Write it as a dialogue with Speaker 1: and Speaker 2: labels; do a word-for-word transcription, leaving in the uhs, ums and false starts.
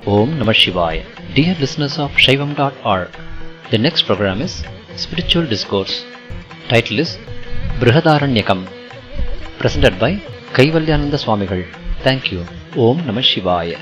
Speaker 1: Om Namah Shivaya. Dear listeners of Shaivam dot org, the next program is Spiritual Discourse. Title is Brihadaranyakam, presented by Kaivalyananda Swamigal. Thank you. Om Namah Shivaya.